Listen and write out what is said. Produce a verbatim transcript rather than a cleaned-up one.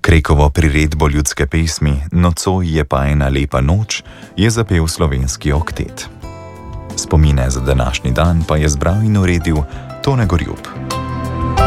Krekovo priredbo ljudske pesmi Nocoj je pa ena lepa noč je zapel slovenski oktet. Spomine za današnji dan pa je zbral in uredil Tone Gorjup.